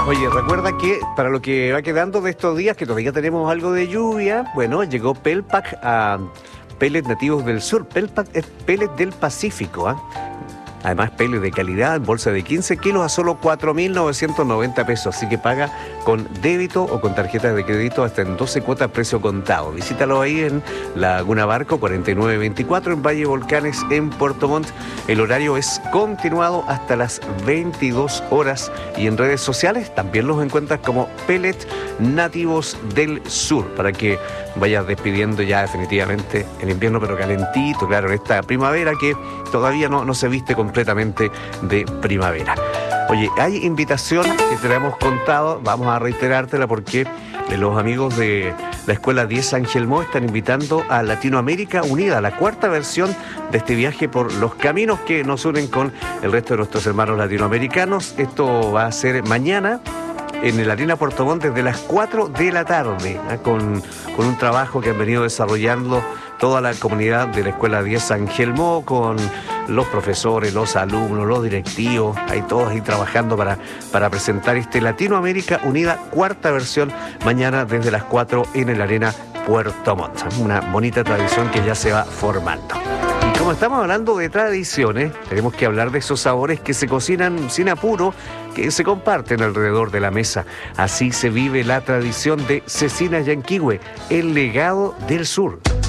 Oye, recuerda que para lo que va quedando de estos días, que todavía tenemos algo de lluvia, bueno, llegó Pelpac a pellets nativos del sur. Pelpac es pellet del Pacífico, ¿ah? Además, pellet de calidad en bolsa de 15 kilos a solo 4.990 pesos. Así que paga con débito o con tarjetas de crédito hasta en 12 cuotas precio contado. Visítalo ahí en Laguna Barco 4924 en Valle Volcanes en Puerto Montt. El horario es continuado hasta las 22 horas. Y en redes sociales también los encuentras como Pellet Nativos del Sur. Para que vayas despidiendo ya definitivamente el invierno, pero calentito, claro, en esta primavera que todavía no se viste completamente de primavera. Oye, hay invitación que te la hemos contado, vamos a reiterártela porque los amigos de la Escuela 10 Angelmó están invitando a Latinoamérica Unida, la cuarta versión de este viaje por los caminos que nos unen con el resto de nuestros hermanos latinoamericanos. Esto va a ser mañana en el Arena Puerto Montt desde las 4 de la tarde, con un trabajo que han venido desarrollando toda la comunidad de la Escuela 10 Angelmó, con los profesores, los alumnos, los directivos, hay todos ahí trabajando para presentar este Latinoamérica Unida, cuarta versión, mañana desde las 4 en el Arena Puerto Montt. Una bonita tradición que ya se va formando. Y como estamos hablando de tradiciones, tenemos que hablar de esos sabores que se cocinan sin apuro, que se comparten alrededor de la mesa. Así se vive la tradición de Cecina Yanquihue, el legado del sur.